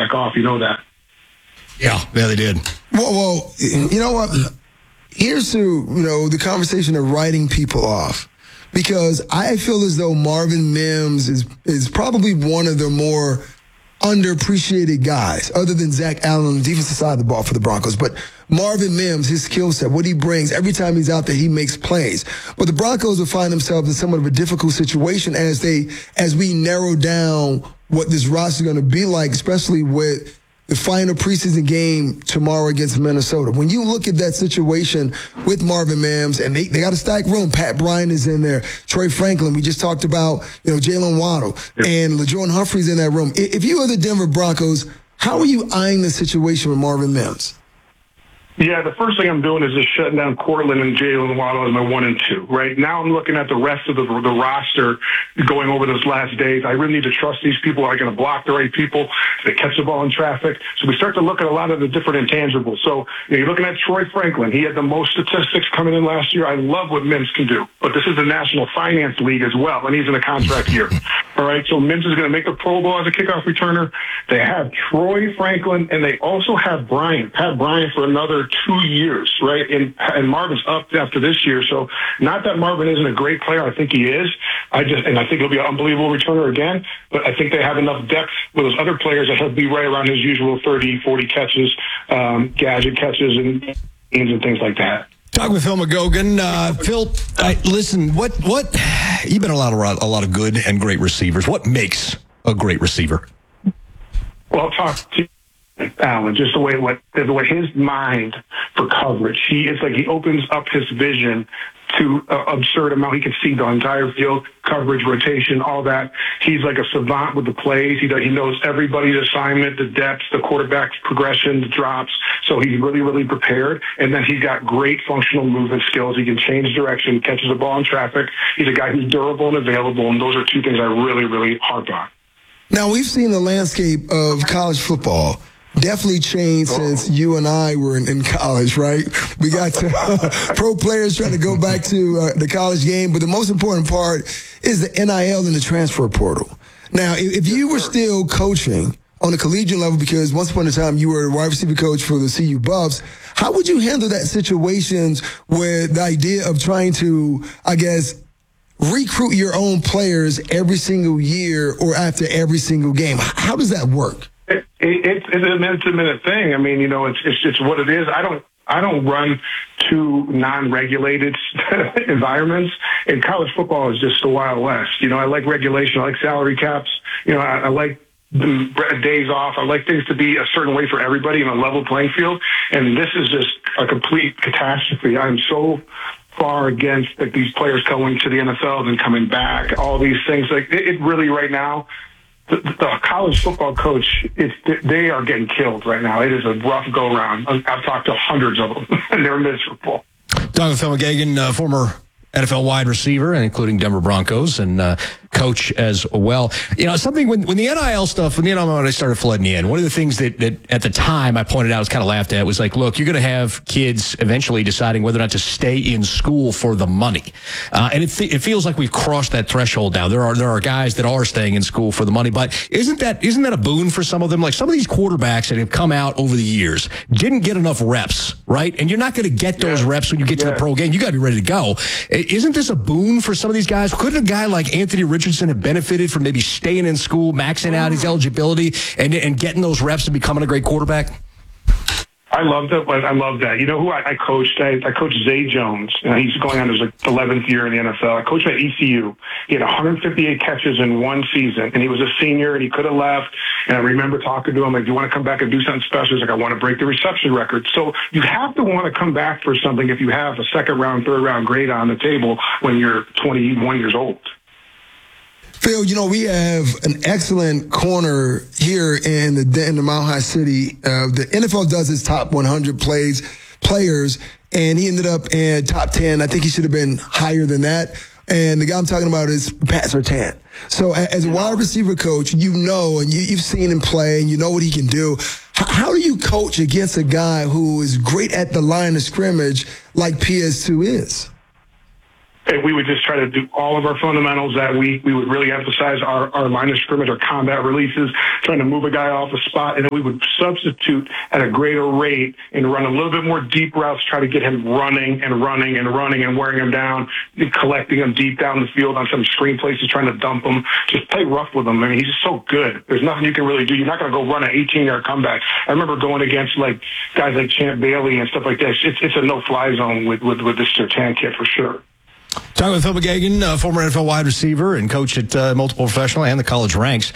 quarterback off. You know that. Yeah, they did. Well, you know what? Here's the conversation of writing people off. Because I feel as though Marvin Mims is probably one of the more underappreciated guys, other than Zach Allen on the defensive side of the ball for the Broncos. But Marvin Mims, his skill set, what he brings, every time he's out there, he makes plays. But the Broncos will find themselves in somewhat of a difficult situation as we narrow down what this roster is going to be like, especially with the final preseason game tomorrow against Minnesota. When you look at that situation with Marvin Mims, and they got a stacked room. Pat Bryant is in there. Troy Franklin. We just talked about, Jalen Waddle. Yep. And LaJordan Humphrey's in that room. If you are the Denver Broncos, how are you eyeing the situation with Marvin Mims? Yeah, the first thing I'm doing is just shutting down Cortland and Jalen Waddle as my 1 and 2. Right now, I'm looking at the rest of the roster going over those last days. I really need to trust these people. Are going to block the right people? They catch the ball in traffic. So we start to look at a lot of the different intangibles. So you're looking at Troy Franklin. He had the most statistics coming in last year. I love what Mims can do, but this is the National Finance League as well, and he's in a contract year. All right, so Mims is going to make the Pro Bowl as a kickoff returner. They have Troy Franklin, and they also have Pat Bryant for another 2 years, right? And Marvin's up after this year. So not that Marvin isn't a great player. I think he is. I think he'll be an unbelievable returner again. But I think they have enough depth with those other players that he'll be right around his usual 30, 40 catches, gadget catches, and things like that. Talking with Phil McGogan. Phil, listen, what you've been a lot of good and great receivers. What makes a great receiver? Well, I'll talk to Allen, just the way his mind for coverage. It's like he opens up his vision to an absurd amount. He can see the entire field, coverage, rotation, all that. He's like a savant with the plays. He knows everybody's assignment, the depths, the quarterback's progression, the drops. So he's really, really prepared. And then he's got great functional movement skills. He can change direction, catches the ball in traffic. He's a guy who's durable and available. And those are two things I really, really harp on. Now, we've seen the landscape of college football definitely changed since you and I were in college, right? We got pro players trying to go back to the college game, but the most important part is the NIL and the transfer portal. Now, if you were still coaching on the collegiate level, because once upon a time you were a wide receiver coach for the CU Buffs, how would you handle that situations with the idea of trying to, I guess, recruit your own players every single year or after every single game? How does that work? It's a minute-to-minute thing. I mean, it's what it is. I don't run two non-regulated environments, and college football is just the Wild West. I like regulation. I like salary caps. I like the days off. I like things to be a certain way for everybody in a level playing field, and this is just a complete catastrophe. I'm so far against these players going to the NFL and coming back, all these things. It really right now, the college football coach, they are getting killed right now. It is a rough go-round. I've talked to hundreds of them, and they're miserable. Talking with Phil McGogan, former NFL wide receiver, and including Denver Broncos, and coach as well. Something when the NIL stuff, when I started flooding in, one of the things that at the time I pointed out, was kind of laughed at, was like, look, you're going to have kids eventually deciding whether or not to stay in school for the money. And it feels like we've crossed that threshold now. There are guys that are staying in school for the money, but isn't that a boon for some of them? Like some of these quarterbacks that have come out over the years didn't get enough reps, right? And you're not going to get those reps when you get to the pro game. You got to be ready to go. Isn't this a boon for some of these guys? Couldn't a guy like Anthony Richardson have benefited from maybe staying in school, maxing out his eligibility, and getting those reps and becoming a great quarterback? I love that. I love that. You know who I coached? I coached Zay Jones. He's going on his 11th year in the NFL. I coached him at ECU. He had 158 catches in one season, and he was a senior, and he could have left. And I remember talking to him, like, do you want to come back and do something special? He's like, I want to break the reception record. So you have to want to come back for something if you have a second-round, third-round grade on the table when you're 21 years old. Phil, we have an excellent corner here in the Mile High City. The NFL does its top 100 players, and he ended up in top 10. I think he should have been higher than that. And the guy I'm talking about is Pat Surtain. So as a wide receiver coach, and you've seen him play, and you know what he can do. How do you coach against a guy who is great at the line of scrimmage like PS2 is? And we would just try to do all of our fundamentals that week. We would really emphasize our line of scrimmage, our combat releases, trying to move a guy off a spot, and then we would substitute at a greater rate and run a little bit more deep routes, try to get him running and wearing him down, collecting him deep down the field on some screen places, trying to dump him. Just play rough with him. I mean, he's just so good. There's nothing you can really do. You're not going to go run an 18-yard comeback. I remember going against like guys like Champ Bailey and stuff like that. It's a no-fly zone with this Surtain kid for sure. Talking with Phil McGagan, former NFL wide receiver and coach at multiple professional and the college ranks.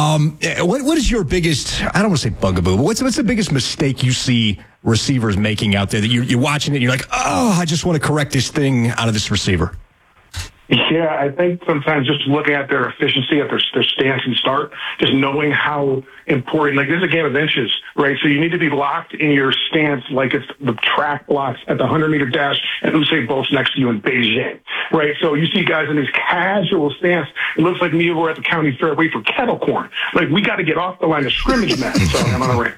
What is your biggest, I don't want to say bugaboo, but what's the biggest mistake you see receivers making out there that you're watching it and you're like, oh, I just want to correct this thing out of this receiver? Yeah, I think sometimes just looking at their efficiency, at their stance and start, just knowing how important, like this is a game of inches, right? So you need to be locked in your stance like it's the track blocks at the 100-meter dash and Usain Bolt's next to you in Beijing, right? So you see guys in this casual stance. It looks like me over at the county fair waiting for kettle corn. Like we got to get off the line of scrimmage, man. Sorry, I'm on the rant.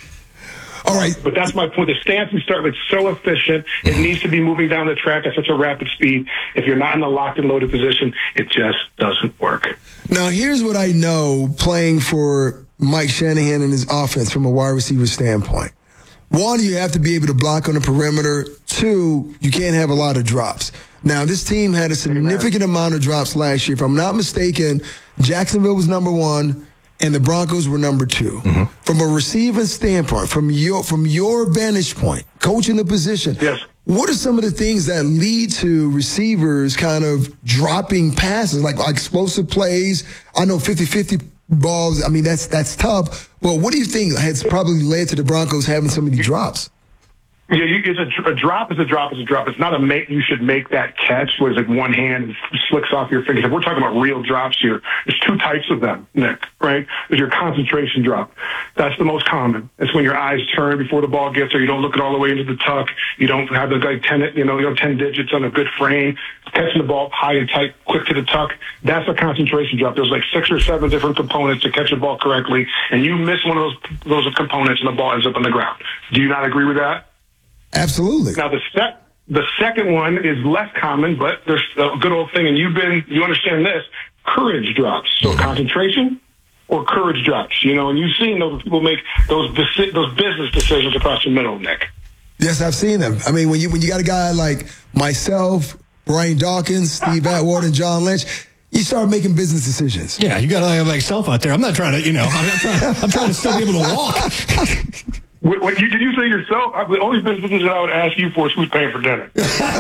All right. But that's my point. The stance and start, it's so efficient. It needs to be moving down the track at such a rapid speed. If you're not in the locked and loaded position, it just doesn't work. Now, here's what I know playing for Mike Shanahan and his offense from a wide receiver standpoint. One, you have to be able to block on the perimeter. Two, you can't have a lot of drops. Now, this team had a significant amount of drops last year. If I'm not mistaken, Jacksonville was number 1. And the Broncos were number 2. Mm-hmm. From a receiving standpoint, from your vantage point, coaching the position, yes. What are some of the things that lead to receivers kind of dropping passes, like explosive plays? I know 50-50 balls. I mean, that's tough. But what do you think has probably led to the Broncos having so many drops? Yeah, a drop is a drop is a drop. It's not a make. You should make that catch where it's like one hand slicks off your fingers. If we're talking about real drops here, there's 2 types of them, Nick, right? There's your concentration drop. That's the most common. It's when your eyes turn before the ball gets there. You don't look it all the way into the tuck. You don't have the guy 10 digits on a good frame. Catching the ball high and tight, quick to the tuck. That's a concentration drop. There's like 6 or 7 different components to catch the ball correctly, and you miss one of those components, and the ball ends up on the ground. Do you not agree with that? Absolutely. Now the second one is less common, but there's a good old thing, and you understand this: courage drops. So concentration or courage drops. And you've seen those people make those business decisions across the middle, Nick. Yes, I've seen them. I mean, when you got a guy like myself, Brian Dawkins, Steve Atwater, and John Lynch, you start making business decisions. Yeah, you got to have myself out there. I'm not trying to, I'm trying to still be able to walk. Did you say yourself? The only business that I would ask you for is who's paying for dinner.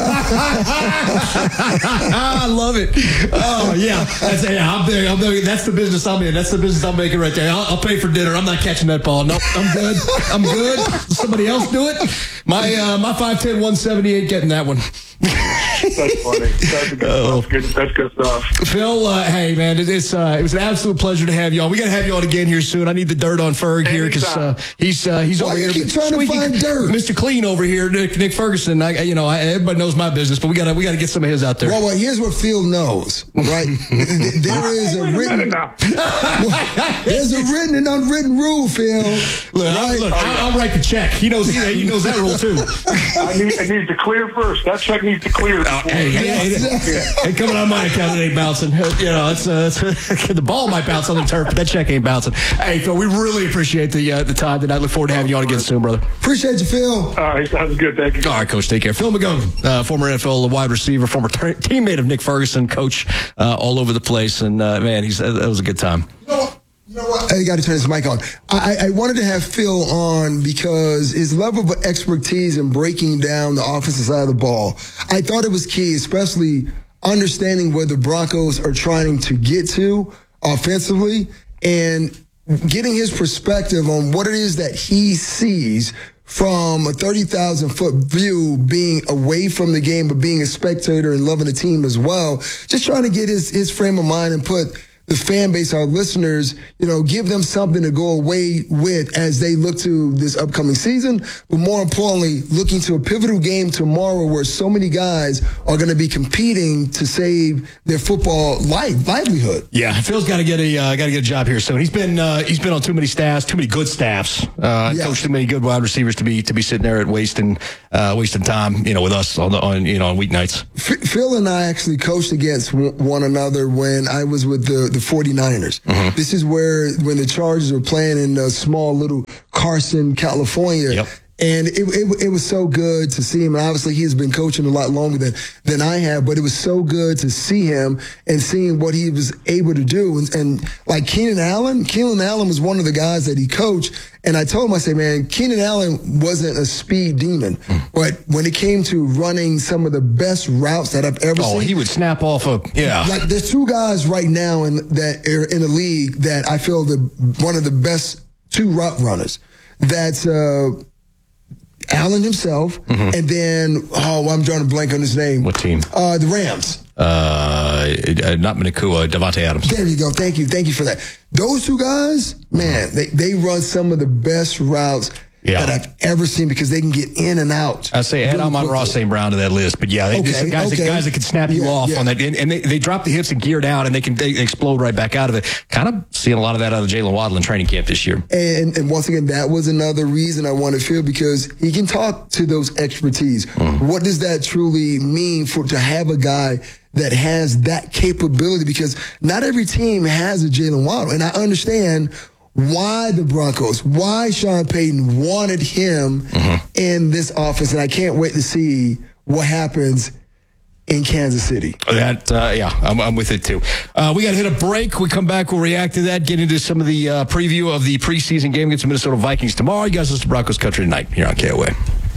I love it. Oh, yeah. That's the business I'm in. That's the business I'm making right there. I'll pay for dinner. I'm not catching that ball. Nope, I'm good. I'm good. Somebody else do it. My 5'10", 178 getting that one. That's funny. That's good stuff. Phil, hey man, it was an absolute pleasure to have you on. We got to have you on again here soon. I need the dirt on Ferg here because he's over here. Keep trying to find dirt, Mr. Clean over here, Nick Ferguson. Everybody knows my business, but we got to get some of his out there. Well, here's what Phil knows, right? There is a written, there's a written and unwritten rule, Phil. Look, I'll write the check. He knows that rule too. I need to clear first. That check needs to clear. Hey, coming on my account, it ain't bouncing. It's the ball might bounce on the turf, but that check ain't bouncing. Hey, Phil, we really appreciate the time tonight. Look forward to having you on again soon, brother. Appreciate you, Phil. All right, sounds good. Thank you. All right, Coach, take care. Phil McGowan, former NFL wide receiver, former teammate of Nick Ferguson, coach all over the place, and man, that was a good time. You know what? I got to turn this mic on. I wanted to have Phil on because his level of expertise in breaking down the offensive side of the ball, I thought it was key, especially understanding where the Broncos are trying to get to offensively and getting his perspective on what it is that he sees from a 30,000-foot view, being away from the game, but being a spectator and loving the team as well. Just trying to get his frame of mind and put the fan base, our listeners, give them something to go away with as they look to this upcoming season, but more importantly, looking to a pivotal game tomorrow where so many guys are going to be competing to save their football livelihood. Yeah, Phil's got to get a job here soon. He's been on too many staffs, too many good staffs. Coached too many good wide receivers to be sitting there and wasting time, with us on weeknights. Phil and I actually coached against one another when I was with the 49ers. Mm-hmm. This is when the Chargers were playing in a small little Carson, California. Yep. And it was so good to see him. And obviously, he has been coaching a lot longer than I have, but it was so good to see him and seeing what he was able to do. And like Keenan Allen was one of the guys that he coached. And I told him, I said, man, Keenan Allen wasn't a speed demon. But when it came to running some of the best routes that I've ever seen. Oh, he would snap off Like, there's two guys right now that are in the league that I feel one of the best two route runners. That's, Allen himself, and then, I'm drawing a blank on his name. What team? The Rams. Not Minakua, Davante Adams. There you go. Thank you for that. Those two guys, man, they run some of the best routes that I've ever seen because they can get in and out. I say add Amon-Ra St. Brown to that list, but guys that can snap you off on that, and they drop the hips and gear down, and they explode right back out of it. Kind of seeing a lot of that out of Jalen Waddle in training camp this year. And once again, that was another reason I wanted Phil because he can talk to those expertise. What does that truly mean to have a guy that has that capability? Because not every team has a Jalen Waddle, and I understand why the Broncos, why Sean Payton wanted him in this offense. And I can't wait to see what happens in Kansas City. I'm with it too. We got to hit a break. We come back, we'll react to that, get into some of the preview of the preseason game against the Minnesota Vikings tomorrow. You guys listen to Broncos Country tonight here on KOA.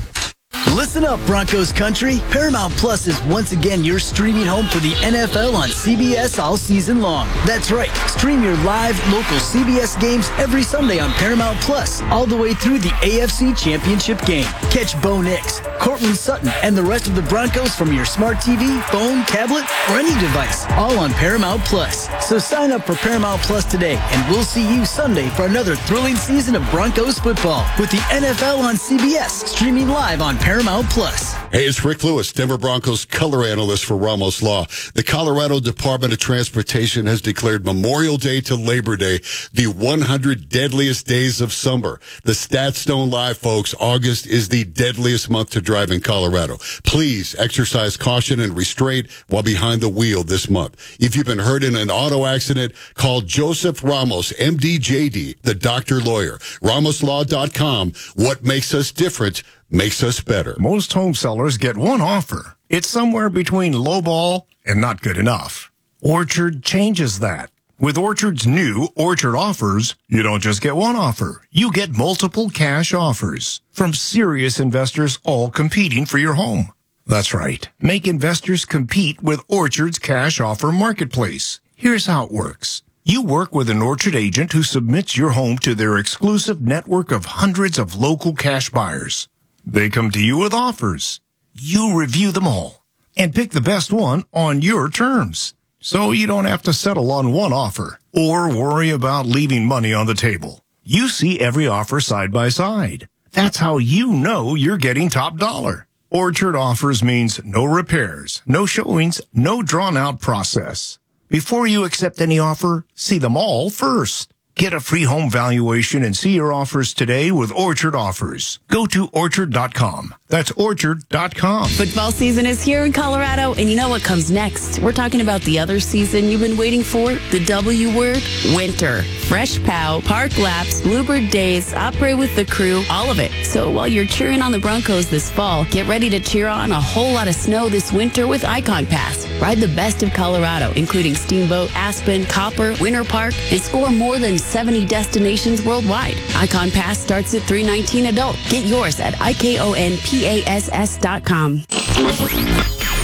Listen up, Broncos Country. Paramount Plus is once again your streaming home for the NFL on CBS all season long. That's right. Stream your live local CBS games every Sunday on Paramount Plus, all the way through the AFC Championship game. Catch Bo Nix, Cortland Sutton, and the rest of the Broncos from your smart TV, phone, tablet, or any device, all on Paramount Plus. So sign up for Paramount Plus today, and we'll see you Sunday for another thrilling season of Broncos football with the NFL on CBS, streaming live on Paramount Plus. Hey, it's Rick Lewis, Denver Broncos color analyst for Ramos Law. The Colorado Department of Transportation has declared Memorial Day to Labor Day the 100 deadliest days of summer. The stats don't lie, folks. August is the deadliest month to drive in Colorado. Please exercise caution and restraint while behind the wheel this month. If you've been hurt in an auto accident, call Joseph Ramos, MD-JD, the doctor lawyer. RamosLaw.com. What makes us different makes us better. Most home sellers get one offer. It's somewhere between lowball and not good enough. Orchard changes that. With Orchard's new Orchard Offers, you don't just get one offer. You get multiple cash offers from serious investors all competing for your home. That's right. Make investors compete with Orchard's cash offer marketplace. Here's how it works. You work with an Orchard agent who submits your home to their exclusive network of hundreds of local cash buyers. They come to you with offers. You review them all and pick the best one on your terms. So you don't have to settle on one offer or worry about leaving money on the table. You see every offer side by side. That's how you know you're getting top dollar. Orchard Offers means no repairs, no showings, no drawn-out process. Before you accept any offer, see them all first. Get a free home valuation and see your offers today with Orchard Offers. Go to Orchard.com. That's Orchard.com. Football season is here in Colorado, and you know what comes next. We're talking about the other season you've been waiting for, the W word, winter. Fresh pow, park laps, bluebird days, opera with the crew, all of it. So while you're cheering on the Broncos this fall, get ready to cheer on a whole lot of snow this winter with Icon Pass. Ride the best of Colorado, including Steamboat, Aspen, Copper, Winter Park, and score more than 70 destinations worldwide. Icon Pass starts at $319 adult. Get yours at IKONPASS.com.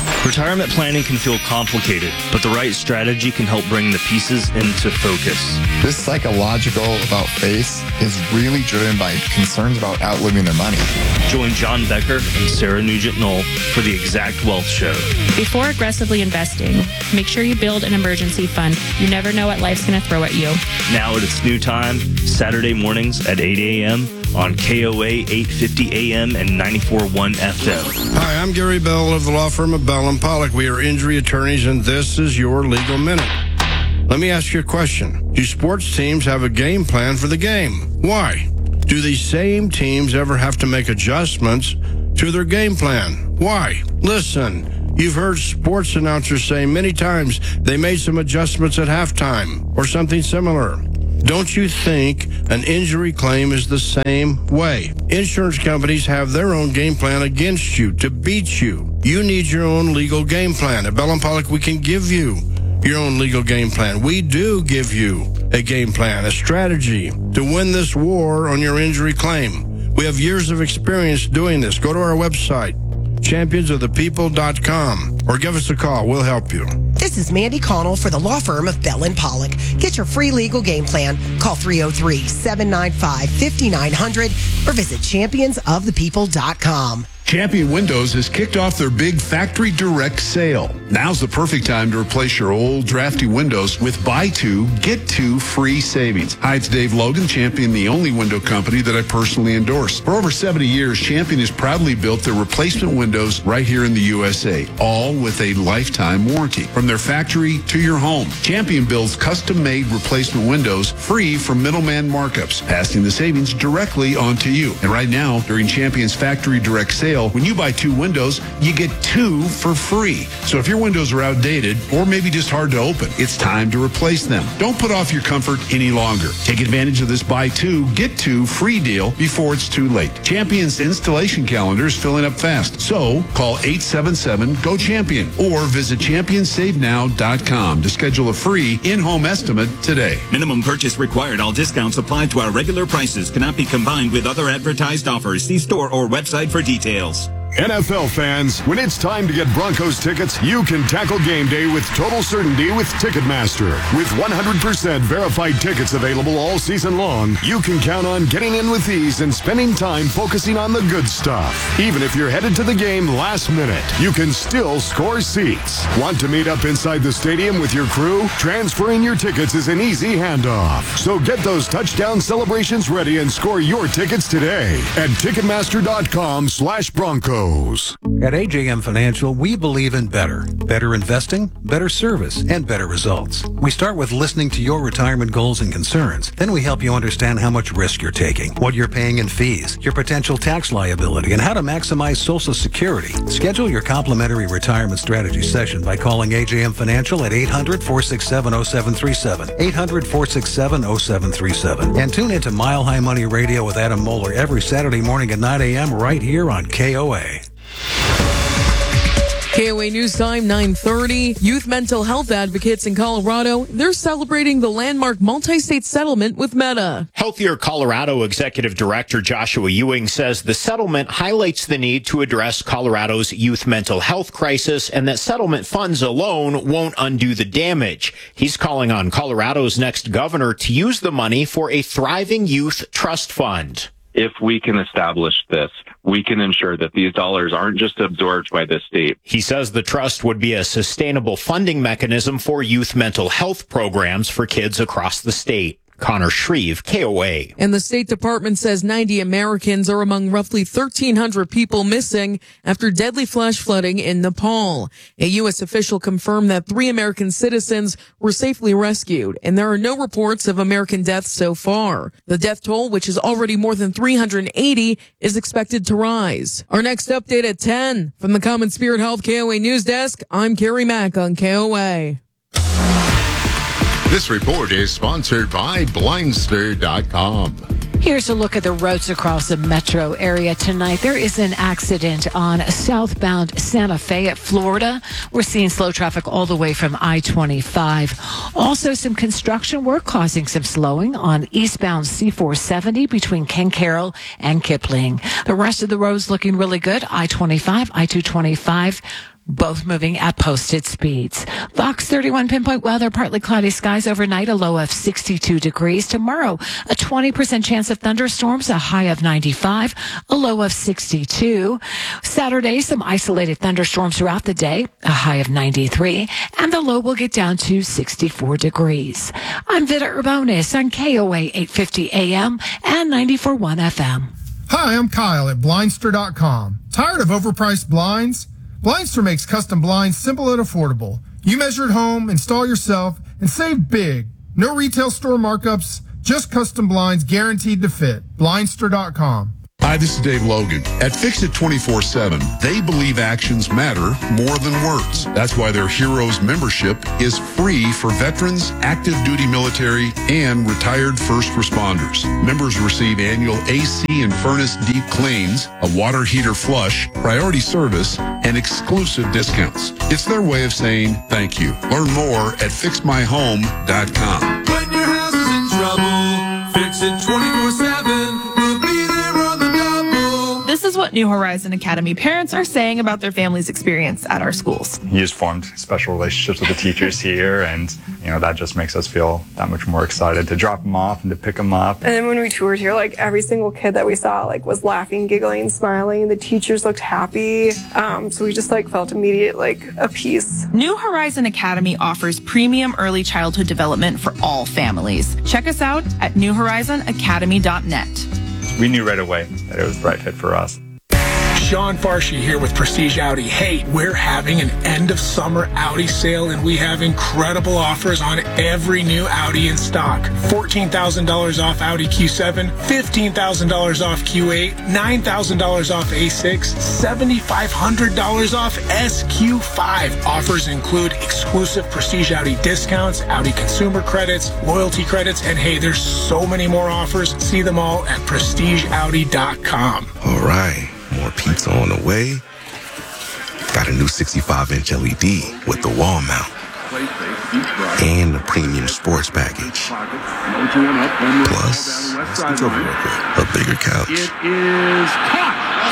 Retirement planning can feel complicated, but the right strategy can help bring the pieces into focus. This psychological about face is really driven by concerns about outliving their money. Join John Becker and Sarah Nugent-Knoll for the Exact Wealth Show. Before aggressively investing, make sure you build an emergency fund. You never know what life's going to throw at you. Now at its new time, Saturday mornings at 8 a.m. on KOA 850 AM and 94.1 FM. Hi, I'm Gary Bell of the law firm of Bell & Pollock. We are injury attorneys, and this is your Legal Minute. Let me ask you a question. Do sports teams have a game plan for the game? Why? Do these same teams ever have to make adjustments to their game plan? Why? Listen, you've heard sports announcers say many times they made some adjustments at halftime or something similar. Don't you think an injury claim is the same way? Insurance companies have their own game plan against you to beat you. You need your own legal game plan. At Bell & Pollock, we can give you your own legal game plan. We do give you a game plan, a strategy to win this war on your injury claim. We have years of experience doing this. Go to our website, championsofthepeople.com, or give us a call. We'll help you. This is Mandy Connell for the law firm of Bell & Pollock. Get your free legal game plan. Call 303-795-5900 or visit championsofthepeople.com. Champion Windows has kicked off their big Factory Direct sale. Now's the perfect time to replace your old drafty windows with buy two, get two free savings. Hi, it's Dave Logan, Champion, the only window company that I personally endorse. For over 70 years, Champion has proudly built their replacement windows right here in the USA, all with a lifetime warranty. From their factory to your home, Champion builds custom-made replacement windows free from middleman markups, passing the savings directly onto you. And right now, during Champion's Factory Direct sale, when you buy two windows, you get two for free. So if your windows are outdated or maybe just hard to open, it's time to replace them. Don't put off your comfort any longer. Take advantage of this buy two, get two free deal before it's too late. Champion's installation calendar is filling up fast. So call 877-GO-CHAMPION or visit championsavenow.com to schedule a free in-home estimate today. Minimum purchase required. All discounts applied to our regular prices. Cannot be combined with other advertised offers. See store or website for details. NFL fans, when it's time to get Broncos tickets, you can tackle game day with total certainty with Ticketmaster. With 100% verified tickets available all season long, you can count on getting in with ease and spending time focusing on the good stuff. Even if you're headed to the game last minute, you can still score seats. Want to meet up inside the stadium with your crew? Transferring your tickets is an easy handoff. So get those touchdown celebrations ready and score your tickets today at Ticketmaster.com/Broncos. At AJM Financial, we believe in better. Better investing, better service, and better results. We start with listening to your retirement goals and concerns. Then we help you understand how much risk you're taking, what you're paying in fees, your potential tax liability, and how to maximize Social Security. Schedule your complimentary retirement strategy session by calling AJM Financial at 800-467-0737, 800-467-0737, and tune into Mile High Money Radio with Adam Moeller every Saturday morning at 9 a.m. right here on KOA. KOA News Time, 9:30. Youth mental health advocates in Colorado, they're celebrating the landmark multi-state settlement with Meta. Healthier Colorado Executive Director Joshua Ewing says the settlement highlights the need to address Colorado's youth mental health crisis and that settlement funds alone won't undo the damage. He's calling on Colorado's next governor to use the money for a thriving youth trust fund. If we can establish this, we can ensure that these dollars aren't just absorbed by the state. He says the trust would be a sustainable funding mechanism for youth mental health programs for kids across the state. Connor Shreve, KOA. And the State Department says 90 Americans are among roughly 1,300 people missing after deadly flash flooding in Nepal. A U.S. official confirmed that 3 American citizens were safely rescued, and there are no reports of American deaths so far. The death toll, which is already more than 380, is expected to rise. Our next update at 10. From the Common Spirit Health KOA News Desk, I'm Carrie Mack on KOA. This report is sponsored by Blindster.com. Here's a look at the roads across the metro area tonight. There is an accident on southbound Santa Fe at Florida. We're seeing slow traffic all the way from I-25. Also, some construction work causing some slowing on eastbound C-470 between Ken Carroll and Kipling. The rest of the roads looking really good. I-25, I-225. both moving at posted speeds. Fox 31 pinpoint weather, partly cloudy skies overnight, a low of 62 degrees. Tomorrow, a 20% chance of thunderstorms, a high of 95, a low of 62. Saturday, some isolated thunderstorms throughout the day, a high of 93, and the low will get down to 64 degrees. I'm Vida Urbonis on KOA 850 AM and 94.1 FM. Hi, I'm Kyle at Blindster.com. Tired of overpriced blinds? Blindster makes custom blinds simple and affordable. You measure at home, install yourself, and save big. No retail store markups, just custom blinds guaranteed to fit. Blindster.com. Hi, this is Dave Logan. At Fix It 24/7, they believe actions matter more than words. That's why their Heroes membership is free for veterans, active duty military, and retired first responders. Members receive annual AC and furnace deep cleans, a water heater flush, priority service, and exclusive discounts. It's their way of saying thank you. Learn more at fixmyhome.com. When your house is in trouble, Fix It 24/7. This is what New Horizon Academy parents are saying about their family's experience at our schools. He has formed special relationships with the teachers here, and that just makes us feel that much more excited to drop them off and to pick them up. And then when we toured here, every single kid that we saw was laughing, giggling, smiling. The teachers looked happy, so we just felt immediate a peace. New Horizon Academy offers premium early childhood development for all families. Check us out at newhorizonacademy.net. We knew right away that it was the right fit for us. Sean Farshey here with Prestige Audi. Hey, we're having an end of summer Audi sale, and we have incredible offers on every new Audi in stock. $14,000 off Audi Q7, $15,000 off Q8, $9,000 off A6, $7,500 off SQ5. Offers include exclusive Prestige Audi discounts, Audi consumer credits, loyalty credits, and hey, there's so many more offers. See them all at prestigeaudi.com. All right. More pizza on the way. Got a new 65-inch LED with the wall mount. And the premium sports package. Plus, let's go real quick, a bigger couch. It is caught.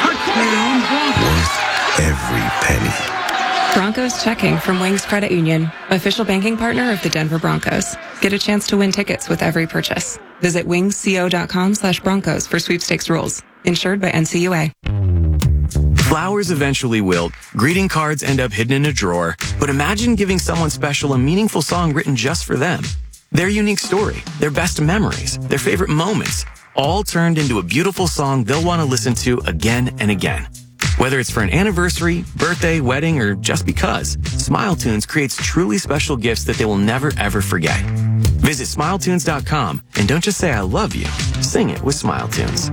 Worth every penny. Broncos checking from Wings Credit Union, official banking partner of the Denver Broncos. Get a chance to win tickets with every purchase. Visit wingsco.com/Broncos for sweepstakes rules. Insured by NCUA. Flowers eventually wilt. Greeting cards end up hidden in a drawer. But imagine giving someone special a meaningful song written just for them. Their unique story, their best memories, their favorite moments, all turned into a beautiful song they'll want to listen to again and again. Whether it's for an anniversary, birthday, wedding, or just because, SmileTunes creates truly special gifts that they will never ever forget. Visit SmileTunes.com and don't just say I love you, sing it with SmileTunes.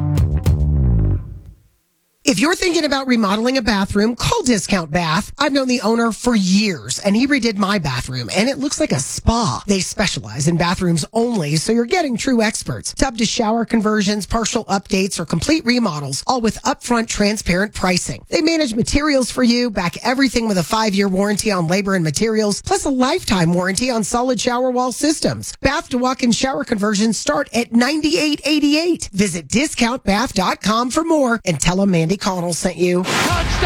If you're thinking about remodeling a bathroom, call Discount Bath. I've known the owner for years, and he redid my bathroom, and it looks like a spa. They specialize in bathrooms only, so you're getting true experts. Tub to shower conversions, partial updates, or complete remodels, all with upfront transparent pricing. They manage materials for you, back everything with a 5-year warranty on labor and materials, plus a lifetime warranty on solid shower wall systems. Bath to walk-in shower conversions start at $98.88. Visit discountbath.com for more and tell them Mandy Connell sent you.